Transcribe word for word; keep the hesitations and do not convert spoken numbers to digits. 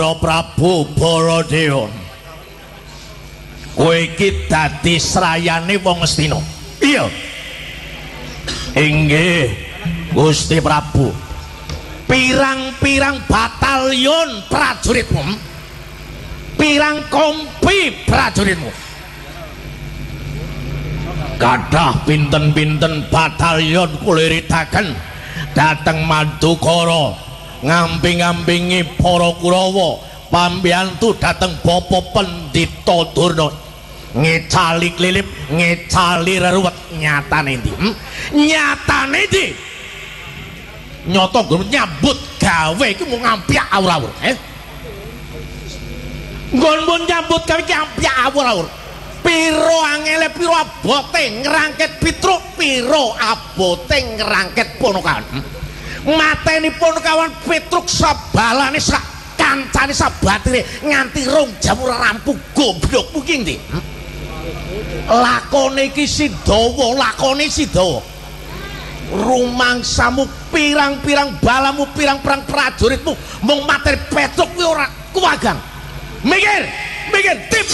Prabu Baladewa, kowe iki dadi srayane wong Astina. Iya. Inggih, Gusti Prabu. Pirang-pirang batalyon prajuritmu, pirang kompi prajuritmu, kathah pinten-pinten batalyon kuliritaken dhateng Madukara. Ngamping-ngampingi para Kurawa pambiyantu dhateng Bapa Pendhita Durna ngecali klilip ngecali reruwet nyatane ndi hmm? nyatane ndi nyata nggon nyambut gawe iki mung ngampiak awur-awur eh nggon nyambut gawe iki ampiak awur-awur piro angele piro abote ngrangket Pitruk piro abote ngrangket Ponokawan hmm? mateni Ponokawan Pitruk sabalane sak kancane sabatire nganti rong jam ora rampung goblok kuwi ndi hmm? lakone iki Sidawa lakone Sidawa rumangsamu pirang-pirang balamu pirang-pirang prajuritmu mung materi Pitruk kuwi ora kuwagan mikir mikir